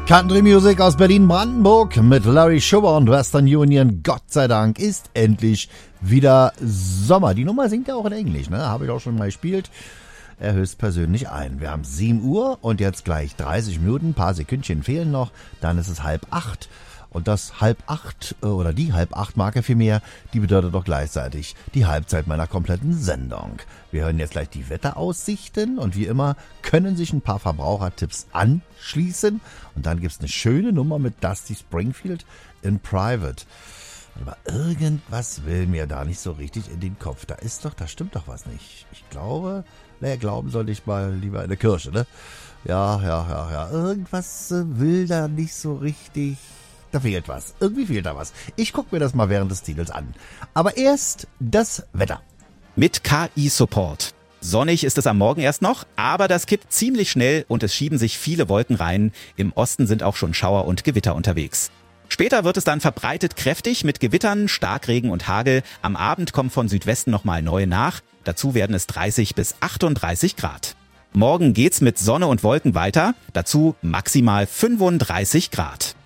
Country Music aus Berlin-Brandenburg mit Larry Schubber und Western Union. Gott sei Dank ist endlich wieder Sommer. Die Nummer singt ja auch in Englisch, ne? Habe ich auch schon mal gespielt. Er höchstpersönlich ein. Wir haben 7 Uhr und jetzt gleich 30 Minuten. Ein paar Sekündchen fehlen noch. Dann ist es 7:30. Und das 7:30 oder die 7:30-Marke vielmehr, die bedeutet doch gleichzeitig die Halbzeit meiner kompletten Sendung. Wir hören jetzt gleich die Wetteraussichten und wie immer können sich ein paar Verbrauchertipps anschließen. Und dann gibt's eine schöne Nummer mit Dusty Springfield in Private. Aber irgendwas will mir da nicht so richtig in den Kopf. Da stimmt doch was nicht. Ich glaube, glauben sollte ich mal lieber in der Kirche, ne? Ja. Irgendwas will da nicht so richtig. Da fehlt was. Irgendwie fehlt da was. Ich gucke mir das mal während des Titels an. Aber erst das Wetter. Mit KI-Support. Sonnig ist es am Morgen erst noch, aber das kippt ziemlich schnell und es schieben sich viele Wolken rein. Im Osten sind auch schon Schauer und Gewitter unterwegs. Später wird es dann verbreitet kräftig mit Gewittern, Starkregen und Hagel. Am Abend kommen von Südwesten nochmal neue nach. Dazu werden es 30 bis 38 Grad. Morgen geht's mit Sonne und Wolken weiter. Dazu maximal 35 Grad.